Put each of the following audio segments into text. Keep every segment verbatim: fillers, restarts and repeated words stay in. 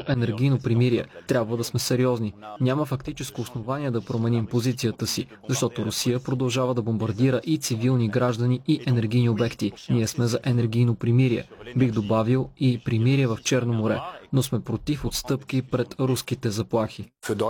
енергийно примирие. Трябва да сме сериозни. Няма фактическо основание да променим позицията си, защото Русия продължава да бомбардира и цивилни граждани, и енергийни обекти. Ние сме за енергийно примирие. Бих добавил и примирие в Черно море, но сме против отстъпки пред руските заплахи.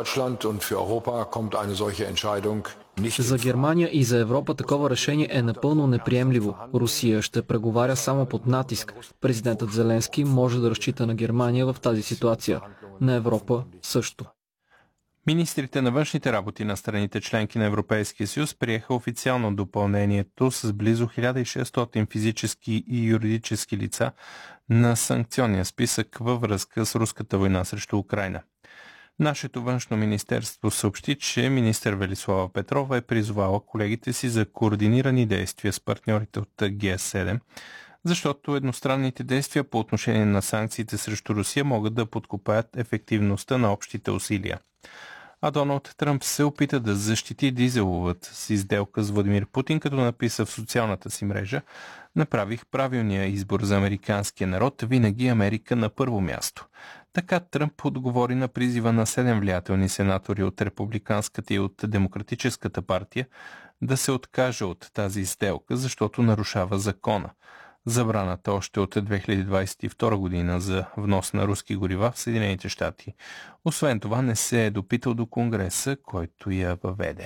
За Германия и за Европа такова решение е напълно неприемливо. Русия ще преговаря само под натиск. Президентът Зеленски може да разчита на Германия в тази ситуация. На Европа също. Министрите на външните работи на страните членки на Европейския съюз приеха официално допълнението с близо хиляда и шестстотин физически и юридически лица на санкционния списък във връзка с руската война срещу Украйна. Нашето външно министерство съобщи, че министър Велислава Петрова е призовала колегите си за координирани действия с партньорите от Ге седем, защото едностранните действия по отношение на санкциите срещу Русия могат да подкопаят ефективността на общите усилия. А Доналд Тръмп се опита да защити дизеловата си сделка с Владимир Путин, като написа в социалната си мрежа: "Направих правилния избор за американския народ, винаги Америка на първо място." Така Тръмп отговори на призива на седем влиятелни сенатори от Републиканската и от Демократическата партия да се откаже от тази сделка, защото нарушава закона. Забраната още от две хиляди двадесет и втора година за внос на руски горива в Съединените щати. Освен това не се е допитал до Конгреса, който я въведе.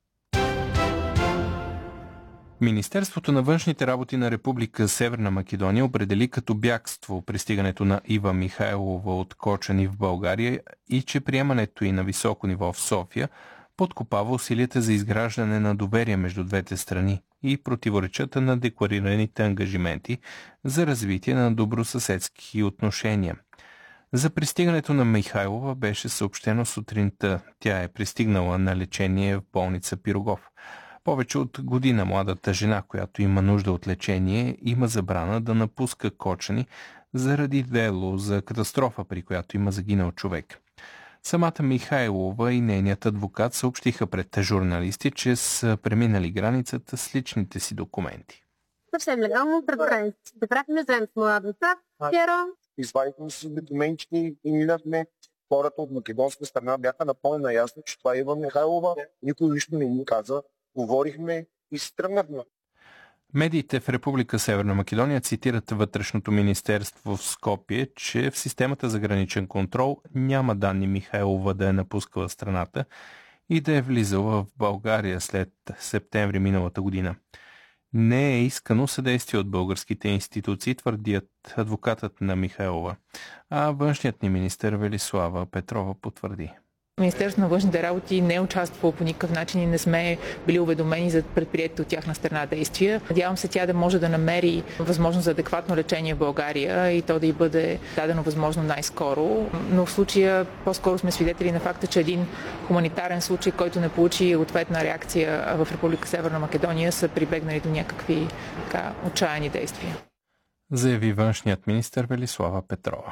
Министерството на външните работи на Република Северна Македония определи като бягство пристигането на Ива Михайлова от Кочани в България и че приемането й на високо ниво в София подкопава усилията за изграждане на доверие между двете страни и противоречат на декларираните ангажименти за развитие на добросъседски отношения. За пристигането на Михайлова беше съобщено сутринта. Тя е пристигнала на лечение в болница Пирогов. Повече от година младата жена, която има нужда от лечение, има забрана да напуска Кочани заради дело за катастрофа, при която има загинал човек. Самата Михайлова и нейният адвокат съобщиха пред журналисти, че са преминали границата с личните си документи. Съвсем легално пред границата. Бяхме заедно с младата вчера. Извадихме си документите и минахме. Хората от македонска страна бяха напълно наясно, че това е Ива Михайлова. Никой лично не ни каза. Говорихме и се тръгнахме. Медиите в Република Северна Македония цитират Вътрешното министерство в Скопие, че в системата за граничен контрол няма данни Михайлова да е напускала страната и да е влизала в България след септември миналата година. Не е искано съдействие от българските институции, твърдят адвокатът на Михайлова, а външният ни министър Велислава Петрова потвърди. Министерството на външните работи не е участвало по никакъв начин и не сме били уведомени за предприятите от тяхна страна действия. Надявам се тя да може да намери възможност за адекватно лечение в България и то да й бъде дадено възможно най-скоро. Но в случая по-скоро сме свидетели на факта, че един хуманитарен случай, който не получи ответна реакция в Република Северна Македония, са прибегнали до някакви така, отчаяни действия. Заяви външният министър Велислава Петрова.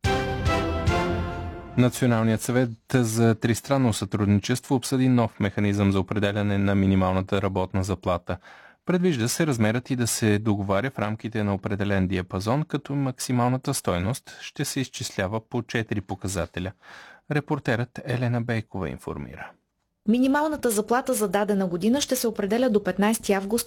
Националният съвет за тристранно сътрудничество обсъди нов механизъм за определяне на минималната работна заплата. Предвижда се размерът и да се договаря в рамките на определен диапазон, като максималната стойност ще се изчислява по четири показателя. Репортерът Елена Бейкова информира. Минималната заплата за дадена година ще се определя до петнайсети август